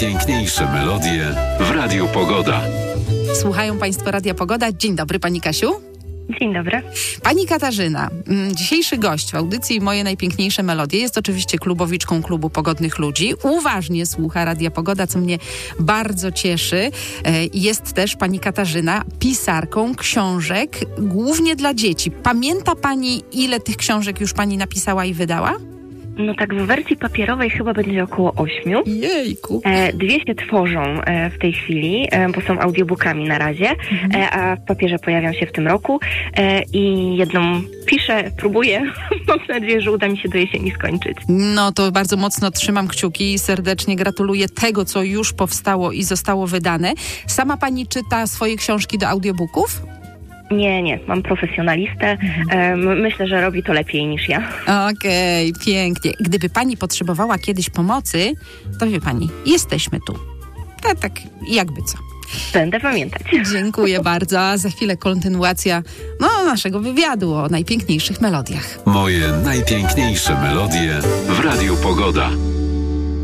Piękniejsze melodie w Radiu Pogoda. Słuchają Państwo Radia Pogoda. Dzień dobry, Pani Kasiu. Dzień dobry. Pani Katarzyna, dzisiejszy gość w audycji Moje Najpiękniejsze Melodie jest oczywiście klubowiczką Klubu Pogodnych Ludzi. Uważnie słucha Radia Pogoda, co mnie bardzo cieszy. Jest też Pani Katarzyna pisarką książek, głównie dla dzieci. Pamięta Pani, ile tych książek już Pani napisała i wydała? No tak, w wersji papierowej chyba będzie około 8. Jejku. 2 się tworzą w tej chwili, bo są audiobookami na razie, a w papierze pojawią się w tym roku. I jedną piszę, próbuję. Mam nadzieję, że uda mi się do jesieni skończyć. No to bardzo mocno trzymam kciuki i serdecznie gratuluję tego, co już powstało i zostało wydane. Sama Pani czyta swoje książki do audiobooków? Nie, mam profesjonalistę. Myślę, że robi to lepiej niż ja. Okej, pięknie. Gdyby Pani potrzebowała kiedyś pomocy, to wie Pani, jesteśmy tu. Tak, jakby co. Będę pamiętać. Dziękuję bardzo, a za chwilę kontynuacja naszego wywiadu o najpiękniejszych melodiach. Moje najpiękniejsze melodie w Radiu Pogoda.